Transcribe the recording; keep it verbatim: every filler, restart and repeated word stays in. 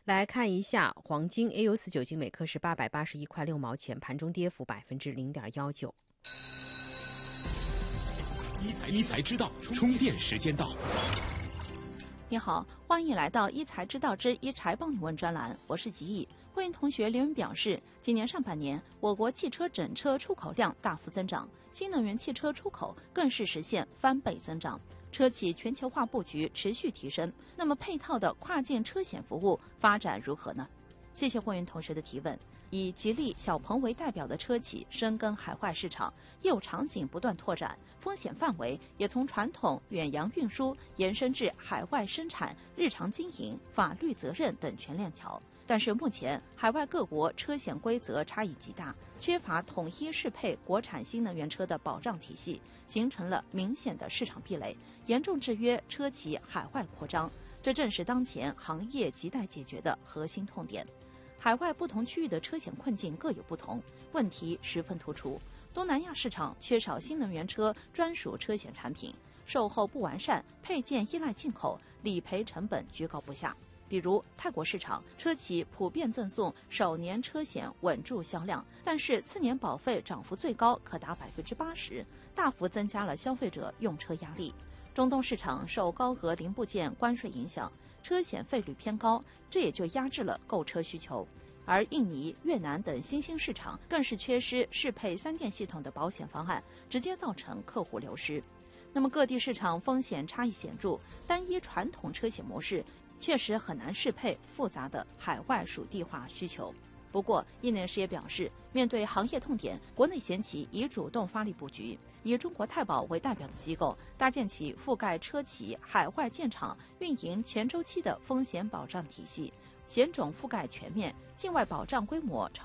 来看一下黄金 A 五 四九金每克是八百八十一块六毛钱，盘中跌幅百分之零点幺九。 一财一财知道，充电时间到。 你好，欢迎来到一财知道之一财帮你问专栏，我是吉毅。会员同学留言表示，今年上半年我国汽车整车出口量大幅增长，新能源汽车出口更是实现翻倍增长，车企全球化布局持续提升。那么配套的跨境车险服务发展如何呢？谢谢会员同学的提问。以吉利、小鹏为代表的车企深耕海外市场，业务场景不断拓展，风险范围也从传统远洋运输延伸至海外生产、日常经营、法律责任等全链条。但是目前海外各国车险规则差异极大，缺乏统一适配国产新能源车的保障体系，形成了明显的市场壁垒，严重制约车企海外扩张。这正是当前行业亟待解决的核心痛点。海外不同区域的车险困境各有不同，问题十分突出。东南亚市场缺少新能源车专属车险产品，售后不完善，配件依赖进口，理赔成本居高不下。比如泰国市场，车企普遍赠送首年车险稳住销量，但是次年保费涨幅最高可达百分之八十，大幅增加了消费者用车压力。中东市场受高额零部件关税影响，车险费率偏高，这也就压制了购车需求。而印尼、越南等新兴市场更是缺失适配三电系统的保险方案，直接造成客户流失。那么各地市场风险差异显著，单一传统车险模式确实很难适配复杂的海外属地化需求。不过，业内人士也表示，面对行业痛点，国内险企已主动发力布局，以中国太保为代表的机构搭建起覆盖车企海外建厂、运营全周期的风险保障体系，险种覆盖全面，境外保障规模超